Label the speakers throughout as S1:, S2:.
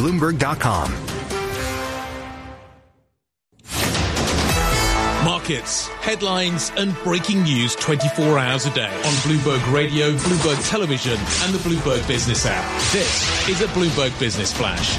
S1: Bloomberg.com.
S2: Markets, headlines and breaking news 24 hours a day on Bloomberg Radio, Bloomberg Television and the Bloomberg Business app. This is a Bloomberg Business Flash.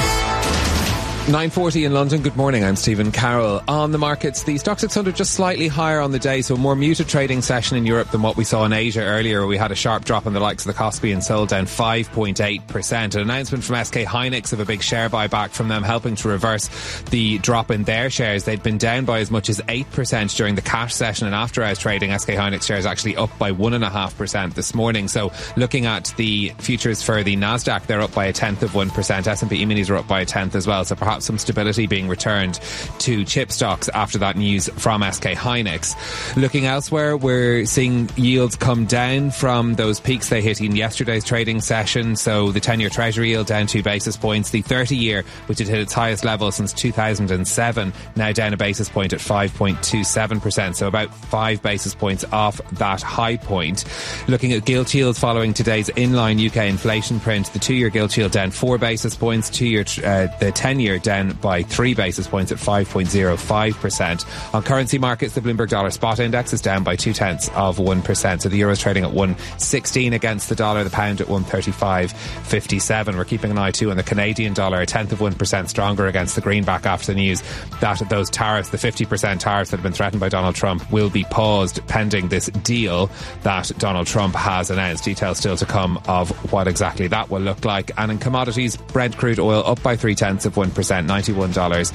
S3: 9:40 in London. Good morning, I'm Stephen Carroll. On the markets, the Stoxx 600 just slightly higher on the day, so a more muted trading session in Europe than what we saw in Asia earlier. We had a sharp drop in the likes of the Kospi and Seoul, down 5.8%. An announcement from SK Hynix of a big share buyback from them, helping to reverse the drop in their shares. They'd been down by as much as 8% during the cash session, and after hours trading, SK Hynix shares actually up by 1.5% this morning. So looking at the futures for the Nasdaq, they're up by 0.1%. S&P E-minis are up by 0.1 as well, so perhaps some stability being returned to chip stocks after that news from SK Hynix. Looking elsewhere, we're seeing yields come down from those peaks they hit in yesterday's trading session. So the 10-year Treasury yield down 2 basis points. The 30-year, which had hit its highest level since 2007, now down a basis point at 5.27%. So about 5 basis points off that high point. Looking at gilt yields following today's inline UK inflation print, the 2-year gilt yield down 4 basis points. The 10-year down by 3 basis points at 5.05%. On currency markets, the Bloomberg Dollar Spot Index is down by 0.2%. So the euro is trading at 1.16 against the dollar, the pound at 1.35.57. We're keeping an eye too on the Canadian dollar, 0.1% stronger against the greenback after the news that those tariffs, the 50% tariffs that have been threatened by Donald Trump, will be paused pending this deal that Donald Trump has announced. Details still to come of what exactly that will look like. And in commodities, Brent crude oil up by 0.3%, $91.30.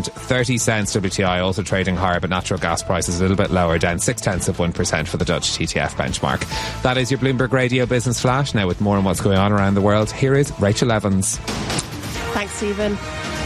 S3: WTI also trading higher, but natural gas prices a little bit lower, down 0.6% for the Dutch TTF benchmark. That is your Bloomberg Radio Business Flash. Now with more on what's going on around the world, here is Rachel Evans.
S4: Thanks, Stephen.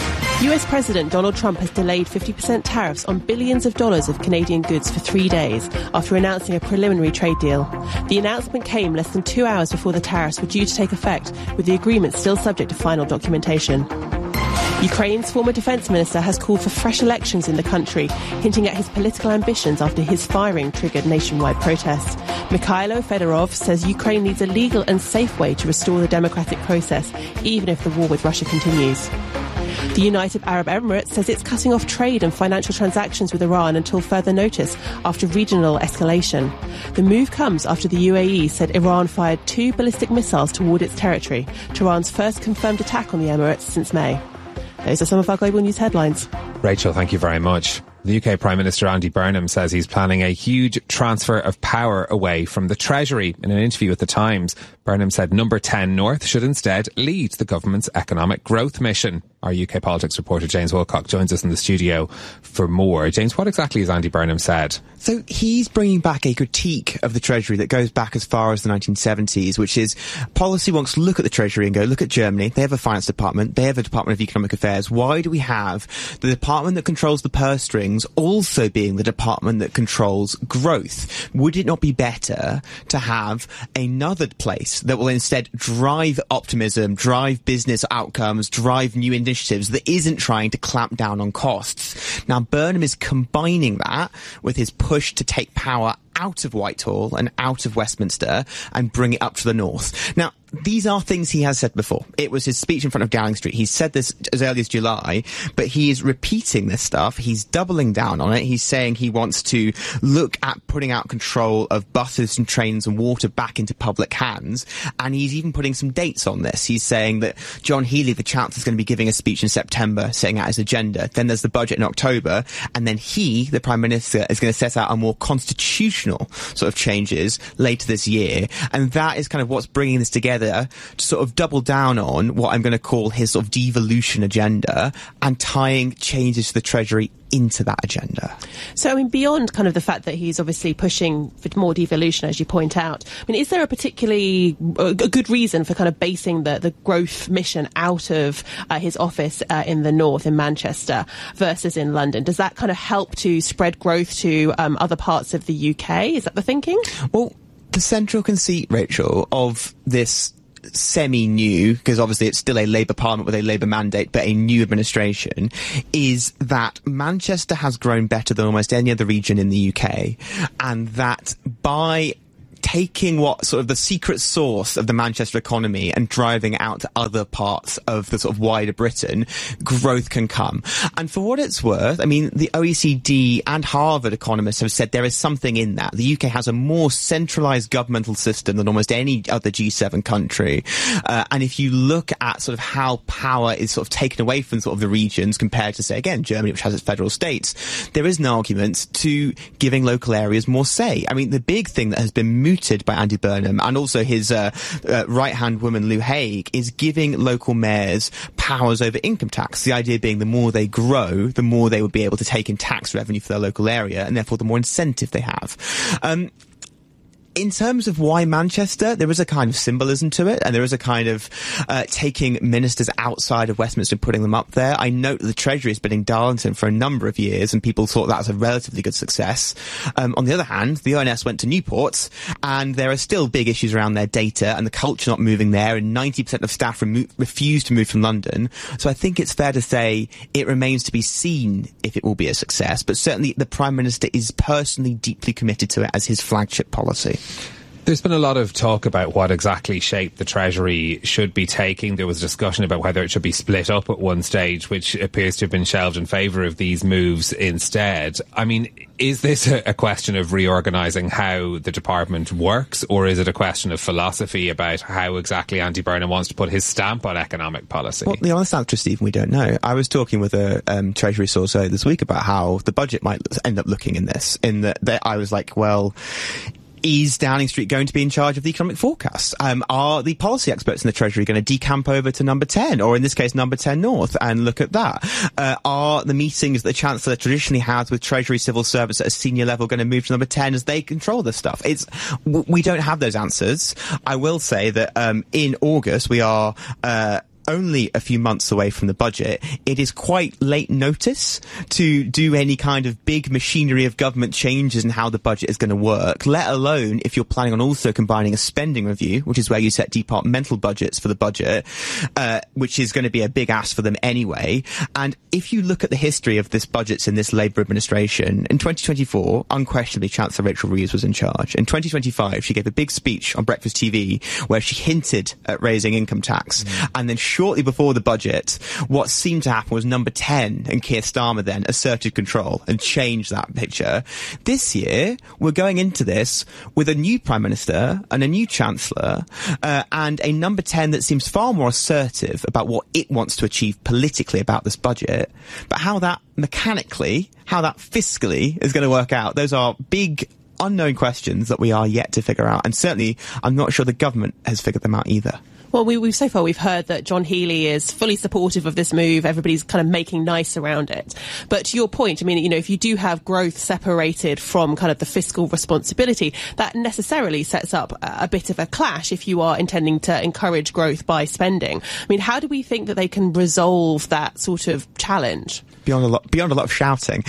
S4: US President Donald Trump has delayed 50% tariffs on billions of dollars of Canadian goods for 3 days after announcing a preliminary trade deal. The announcement came less than 2 hours before the tariffs were due to take effect, with the agreement still subject to final documentation. Ukraine's former defence minister has called for fresh elections in the country, hinting at his political ambitions after his firing triggered nationwide protests. Mikhailo Fedorov says Ukraine needs a legal and safe way to restore the democratic process, even if the war with Russia continues. The United Arab Emirates says it's cutting off trade and financial transactions with Iran until further notice after regional escalation. The move comes after the UAE said Iran fired 2 ballistic missiles toward its territory, Tehran's first confirmed attack on the Emirates since May. Those are some of our global news headlines.
S3: Rachel, thank you very much. The UK Prime Minister Andy Burnham says he's planning a huge transfer of power away from the Treasury. In an interview with The Times, Burnham said Number 10 North should instead lead the government's economic growth mission. Our UK politics reporter James Wilcock joins us in the studio for more. James, what exactly has Andy Burnham said?
S5: So he's bringing back a critique of the Treasury that goes back as far as the 1970s, which is policy wants to look at the Treasury and go, look at Germany. They have a finance department. They have a Department of Economic Affairs. Why do we have the department that controls the purse strings also being the department that controls growth? Would it not be better to have another place that will instead drive optimism, drive business outcomes, drive new initiatives that isn't trying to clamp down on costs? Now, Burnham is combining that with his push to take power out of Whitehall and out of Westminster and bring it up to the north. Now, these are things he has said before. It was his speech in front of Downing Street. He said this as early as July, but he is repeating this stuff. He's doubling down on it. He's saying he wants to look at putting out control of buses and trains and water back into public hands. And he's even putting some dates on this. He's saying that John Healey, the Chancellor, is going to be giving a speech in September, setting out his agenda. Then there's the budget in October. And then he, the Prime Minister, is going to set out a more constitutional sort of changes later this year. And that is kind of what's bringing this together to sort of double down on what I'm going to call his sort of devolution agenda and tying changes to the Treasury into that agenda.
S4: So, I mean, beyond kind of the fact that he's obviously pushing for more devolution, as you point out, I mean, is there a particularly a good reason for kind of basing the growth mission out of his office in the north, in Manchester, versus in London? Does that kind of help to spread growth to other parts of the UK? Is that the thinking?
S5: Well, the central conceit, Rachel, of this semi-new, because obviously it's still a Labour Parliament with a Labour mandate, but a new administration, is that Manchester has grown better than almost any other region in the UK, and that by taking what sort of the secret sauce of the Manchester economy and driving it out to other parts of the sort of wider Britain, growth can come. And for what it's worth, I mean, the OECD and Harvard economists have said there is something in that. The UK has a more centralised governmental system than almost any other G7 country. And if you look at sort of how power is sort of taken away from sort of the regions compared to, say, again, Germany, which has its federal states, there is an argument to giving local areas more say. I mean, the big thing that has been mooted by Andy Burnham and also his right-hand woman, Lou Haig, is giving local mayors powers over income tax. The idea being the more they grow, the more they would be able to take in tax revenue for their local area, and therefore the more incentive they have. In terms of why Manchester, there is a kind of symbolism to it, and there is a kind of taking ministers outside of Westminster and putting them up there. I note that the Treasury has been in Darlington for a number of years, and people thought that was a relatively good success. On the other hand, the ONS went to Newport, and there are still big issues around their data, and the culture not moving there, and 90% of staff refuse to move from London. So I think it's fair to say it remains to be seen if it will be a success, but certainly the Prime Minister is personally deeply committed to it as his flagship policy.
S3: There's been a lot of talk about what exactly shape the Treasury should be taking. There was discussion about whether it should be split up at one stage, which appears to have been shelved in favour of these moves instead. I mean, is this a question of reorganising how the department works, or is it a question of philosophy about how exactly Andy Burnham wants to put his stamp on economic policy?
S5: Well, the honest answer, Stephen, we don't know. I was talking with a Treasury source earlier this week about how the budget might end up looking in this. In that I was like, well, is Downing Street going to be in charge of the economic forecasts? Are the policy experts in the Treasury going to decamp over to number 10, or in this case, number 10 North, and look at that? Are the meetings that the Chancellor traditionally has with Treasury civil servants at a senior level going to move to number 10 as they control this stuff? We don't have those answers. I will say that in August, we are only a few months away from the budget. It is quite late notice to do any kind of big machinery of government changes in how the budget is going to work, let alone if you're planning on also combining a spending review, which is where you set departmental budgets for the budget, which is going to be a big ask for them anyway. And if you look at the history of this budgets in this Labour administration, in 2024, unquestionably Chancellor Rachel Reeves was in charge. In 2025, she gave a big speech on Breakfast TV where she hinted at raising income tax. And then shortly before the budget, what seemed to happen was number 10 and Keir Starmer then asserted control and changed that picture. This year, we're going into this with a new Prime Minister and a new Chancellor and a number 10 that seems far more assertive about what it wants to achieve politically about this budget. But how that mechanically, how that fiscally is going to work out, those are big unknown questions that we are yet to figure out. And certainly, I'm not sure the government has figured them out either.
S4: Well, we've so far we've heard that John Healey is fully supportive of this move. Everybody's kind of making nice around it. But to your point, I mean, you know, if you do have growth separated from kind of the fiscal responsibility, that necessarily sets up a bit of a clash if you are intending to encourage growth by spending. I mean, how do we think that they can resolve that sort of challenge?
S5: Beyond a lot of shouting.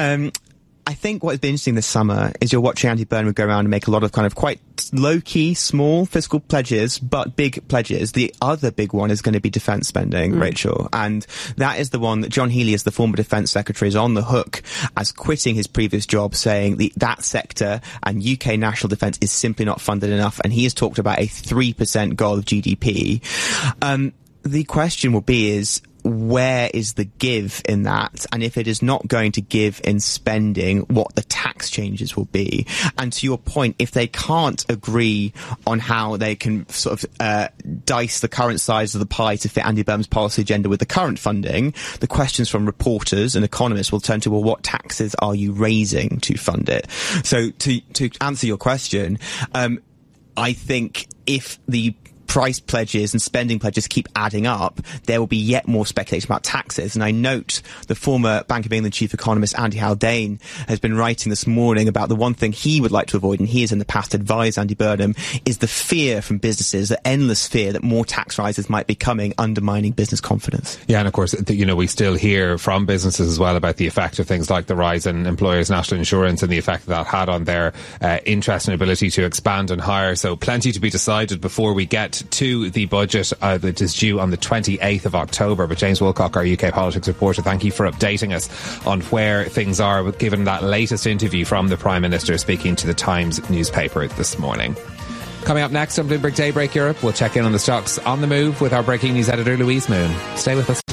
S5: I think what has been interesting this summer is you're watching Andy Burnham go around and make a lot of kind of quite low-key, small fiscal pledges, but big pledges. The other big one is going to be defence spending, Rachel. And that is the one that John Healey, as the former defence secretary, is on the hook as quitting his previous job, saying that sector and UK national defence is simply not funded enough. And he has talked about a 3% goal of GDP. The question will be is, where is the give in that? And if it is not going to give in spending, what the tax changes will be. And to your point, if they can't agree on how they can sort of dice the current size of the pie to fit Andy Burnham's policy agenda with the current funding, the questions from reporters and economists will turn to, well, what taxes are you raising to fund it? So to answer your question, I think if the price pledges and spending pledges keep adding up, there will be yet more speculation about taxes. And I note the former Bank of England chief economist Andy Haldane has been writing this morning about the one thing he would like to avoid, and he has in the past advised Andy Burnham, is the fear from businesses, the endless fear that more tax rises might be coming, undermining business confidence.
S3: Yeah, and of course, you know, we still hear from businesses as well about the effect of things like the rise in employers' national insurance and the effect that had on their interest and ability to expand and hire. So plenty to be decided before we get get to the budget that is due on the 28th of October. But James Wilcock, our UK politics reporter, thank you for updating us on where things are, given that latest interview from the Prime Minister speaking to the Times newspaper this morning. Coming up next on Bloomberg Daybreak Europe, we'll check in on the stocks on the move with our breaking news editor Louise Moon. Stay with us.